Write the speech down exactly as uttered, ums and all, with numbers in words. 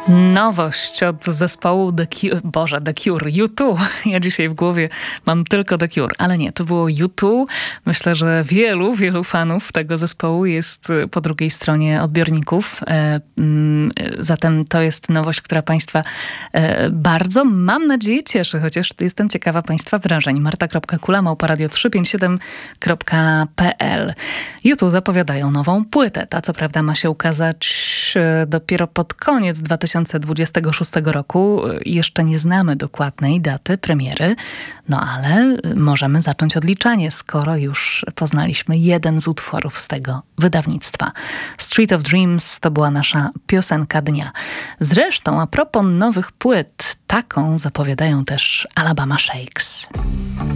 Nowość od zespołu The Cure, Boże, The Cure, U dwa. Ja dzisiaj w głowie mam tylko The Cure, ale nie, to było U dwa. Myślę, że wielu, wielu fanów tego zespołu jest po drugiej stronie odbiorników. Zatem to jest nowość, która Państwa bardzo, mam nadzieję, cieszy, chociaż jestem ciekawa Państwa wrażeń. marta.kula małpa radio trzysta pięćdziesiąt siedem kropka pe el. U dwa zapowiadają nową płytę. Ta co prawda ma się ukazać dopiero pod koniec dwa tysiące dwudziestego szóstego roku. Jeszcze nie znamy dokładnej daty premiery, no ale możemy zacząć odliczanie, skoro już poznaliśmy jeden z utworów z tego wydawnictwa. Street of Dreams to była nasza piosenka dnia. Zresztą a propos nowych płyt, taką zapowiadają też Alabama Shakes.